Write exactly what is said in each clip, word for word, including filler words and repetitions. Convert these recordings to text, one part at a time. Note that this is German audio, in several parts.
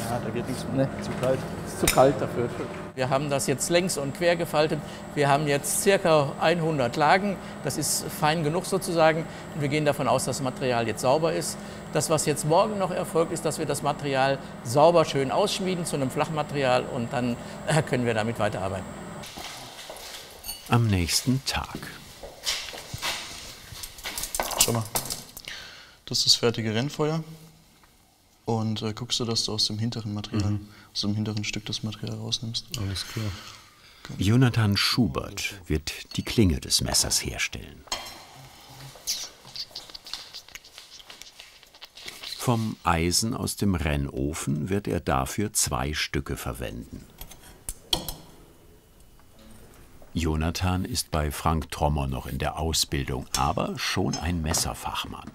Ja, da geht nichts mehr. Ne, Zu kalt. ist zu kalt dafür. Wir haben das jetzt längs und quer gefaltet. Wir haben jetzt ca. hundert Lagen. Das ist fein genug sozusagen. Und wir gehen davon aus, dass das Material jetzt sauber ist. Das, was jetzt morgen noch erfolgt, ist, dass wir das Material sauber schön ausschmieden zu einem Flachmaterial und dann können wir damit weiterarbeiten. Am nächsten Tag. Schau mal. Das ist das fertige Rennfeuer. Und äh, guckst du, dass du aus dem hinteren Material, mhm. aus dem hinteren Stück das Material rausnimmst. Alles klar. Okay. Jonathan Schubert wird die Klinge des Messers herstellen. Vom Eisen aus dem Rennofen wird er dafür zwei Stücke verwenden. Jonathan ist bei Frank Trommer noch in der Ausbildung, aber schon ein Messerfachmann.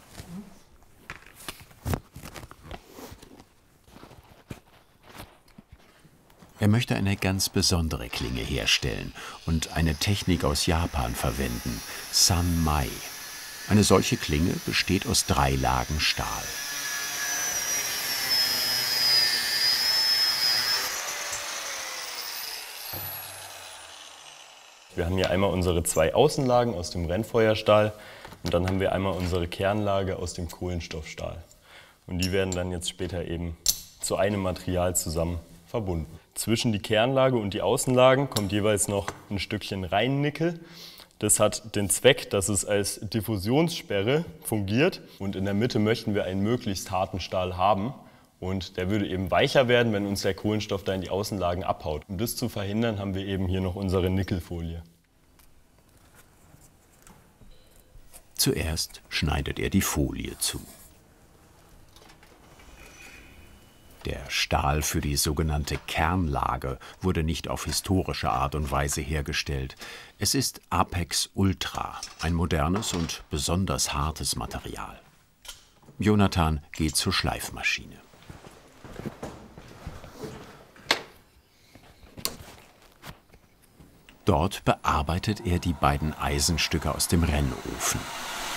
Er möchte eine ganz besondere Klinge herstellen und eine Technik aus Japan verwenden, Sanmai. Eine solche Klinge besteht aus drei Lagen Stahl. Wir haben hier einmal unsere zwei Außenlagen aus dem Rennfeuerstahl und dann haben wir einmal unsere Kernlage aus dem Kohlenstoffstahl. Und die werden dann jetzt später eben zu einem Material zusammen verbunden. Zwischen die Kernlage und die Außenlagen kommt jeweils noch ein Stückchen Reinnickel. Das hat den Zweck, dass es als Diffusionssperre fungiert. Und in der Mitte möchten wir einen möglichst harten Stahl haben. Und der würde eben weicher werden, wenn uns der Kohlenstoff da in die Außenlagen abhaut. Um das zu verhindern, haben wir eben hier noch unsere Nickelfolie. Zuerst schneidet er die Folie zu. Der Stahl für die sogenannte Kernlage wurde nicht auf historische Art und Weise hergestellt. Es ist Apex Ultra, ein modernes und besonders hartes Material. Jonathan geht zur Schleifmaschine. Dort bearbeitet er die beiden Eisenstücke aus dem Rennofen.